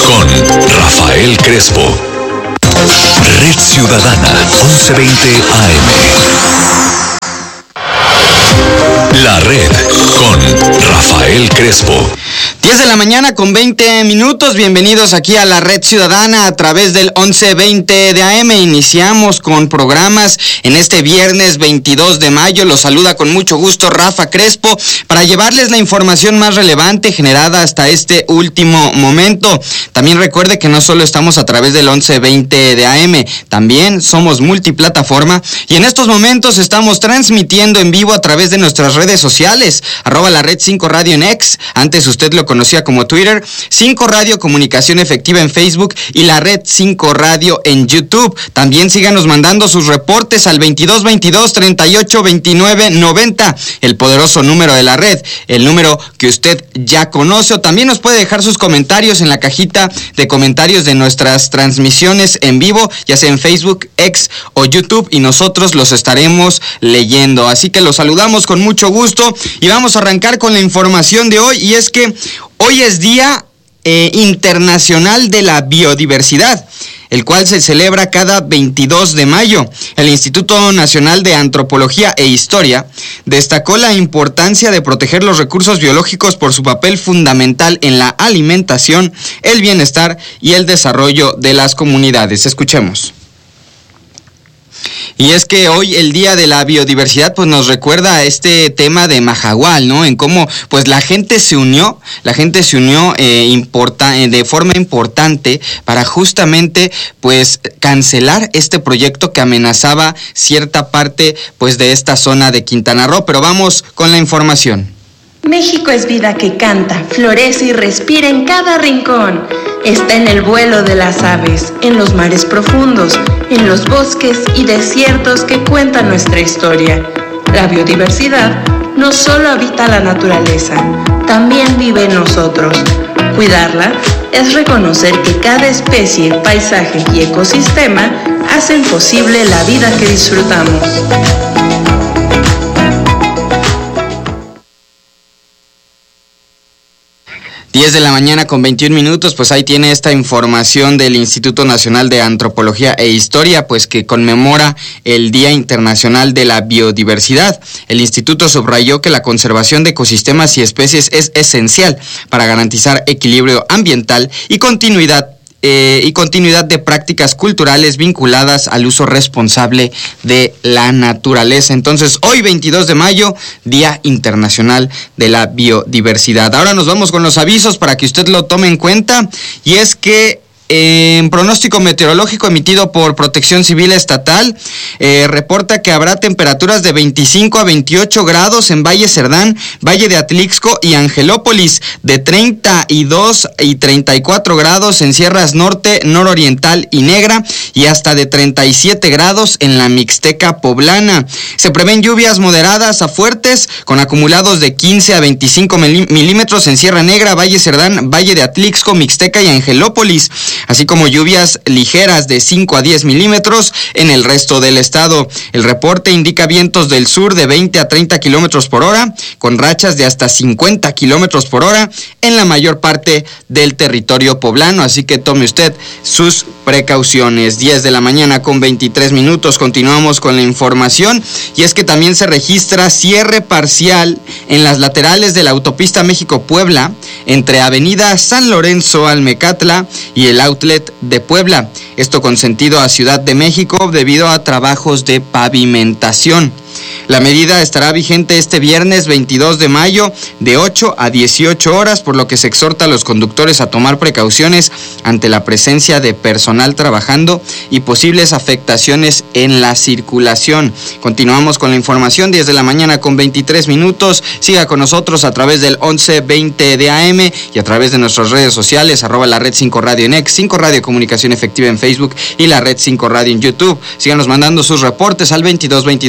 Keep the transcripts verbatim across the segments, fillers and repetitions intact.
con Rafael Crespo. Red Ciudadana, once veinte A M. La Red con Rafael Crespo. diez de la mañana con veinte minutos, bienvenidos aquí a la Red Ciudadana a través del once veinte de A M. Iniciamos con programas en este viernes veintidós de mayo. Los saluda con mucho gusto Rafa Crespo para llevarles la información más relevante generada hasta este último momento. También recuerde que no solo estamos a través del once veinte de A M, también somos multiplataforma y en estos momentos estamos transmitiendo en vivo a través de nuestras redes sociales, arroba la red cinco radio en X, antes usted lo conocía como Twitter, cinco Radio Comunicación Efectiva en Facebook y la Red cinco Radio en YouTube. También síganos mandando sus reportes al veintidós veintidós treinta y ocho veintinueve noventa, el poderoso número de la red, el número que usted ya conoce, o también nos puede dejar sus comentarios en la cajita de comentarios de nuestras transmisiones en vivo, ya sea en Facebook, X o YouTube, y nosotros los estaremos leyendo. Así que los saludamos con mucho gusto y vamos a arrancar con la información de hoy, y es que hoy es Día eh, Internacional de la Biodiversidad, el cual se celebra cada veintidós de mayo. El Instituto Nacional de Antropología e Historia destacó la importancia de proteger los recursos biológicos por su papel fundamental en la alimentación, el bienestar y el desarrollo de las comunidades. Escuchemos. Y es que hoy el Día de la Biodiversidad pues nos recuerda a este tema de Mahahual, ¿no? En cómo pues la gente se unió, la gente se unió eh, importa, eh, de forma importante para justamente pues cancelar este proyecto que amenazaba cierta parte pues de esta zona de Quintana Roo. Pero vamos con la información. México es vida que canta, florece y respira en cada rincón. Está en el vuelo de las aves, en los mares profundos, en los bosques y desiertos que cuentan nuestra historia. La biodiversidad no solo habita la naturaleza, también vive en nosotros. Cuidarla es reconocer que cada especie, paisaje y ecosistema hacen posible la vida que disfrutamos. diez de la mañana con veintiún minutos, pues ahí tiene esta información del Instituto Nacional de Antropología e Historia, pues que conmemora el Día Internacional de la Biodiversidad. El instituto subrayó que la conservación de ecosistemas y especies es esencial para garantizar equilibrio ambiental y continuidad Eh, y continuidad de prácticas culturales vinculadas al uso responsable de la naturaleza. Entonces, hoy veintidós de mayo, Día Internacional de la Biodiversidad. Ahora nos vamos con los avisos para que usted lo tome en cuenta, y es que en pronóstico meteorológico emitido por Protección Civil Estatal, eh, reporta que habrá temperaturas de veinticinco a veintiocho grados en Valle Cerdán, Valle de Atlixco y Angelópolis, de treinta y dos y treinta y cuatro grados en Sierras Norte, Nororiental y Negra, y hasta de treinta y siete grados en la Mixteca Poblana. Se prevén lluvias moderadas a fuertes, con acumulados de quince a veinticinco milímetros en Sierra Negra, Valle Cerdán, Valle de Atlixco, Mixteca y Angelópolis, así como lluvias ligeras de cinco a diez milímetros en el resto del estado. El reporte indica vientos del sur de veinte a treinta kilómetros por hora, con rachas de hasta cincuenta kilómetros por hora en la mayor parte del territorio poblano, así que tome usted sus precauciones. diez de la mañana con veintitrés minutos, continuamos con la información, y es que también se registra cierre parcial en las laterales de la autopista México-Puebla, entre Avenida San Lorenzo Almecatla y el Outlet de Puebla, esto con sentido a Ciudad de México debido a trabajos de pavimentación. La medida estará vigente este viernes veintidós de mayo de ocho a dieciocho horas, por lo que se exhorta a los conductores a tomar precauciones ante la presencia de personal trabajando y posibles afectaciones en la circulación. Continuamos con la información, diez de la mañana con veintitrés minutos. Siga con nosotros a través del once veinte de A M y a través de nuestras redes sociales, arroba la Red cinco Radio en X, cinco Radio Comunicación Efectiva en Facebook y la Red cinco Radio en YouTube. Síganos mandando sus reportes al veintidós veintidós treinta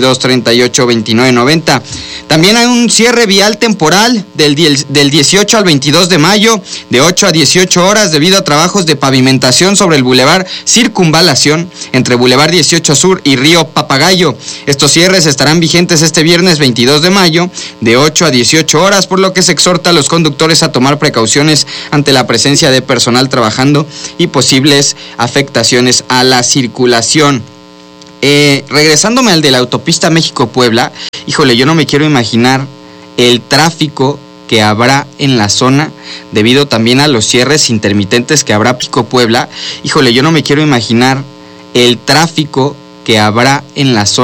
cincuenta y ocho, veintinueve, noventa. También hay un cierre vial temporal del, del dieciocho al veintidós de mayo, de ocho a dieciocho horas, debido a trabajos de pavimentación sobre el bulevar Circunvalación, entre Bulevar dieciocho Sur y Río Papagayo. Estos cierres estarán vigentes este viernes veintidós de mayo, de ocho a dieciocho horas, por lo que se exhorta a los conductores a tomar precauciones ante la presencia de personal trabajando y posibles afectaciones a la circulación. Eh, regresándome al de la autopista México-Puebla, híjole, yo no me quiero imaginar el tráfico que habrá en la zona debido también a los cierres intermitentes que habrá México-Puebla. Híjole, yo no me quiero imaginar el tráfico que habrá en la zona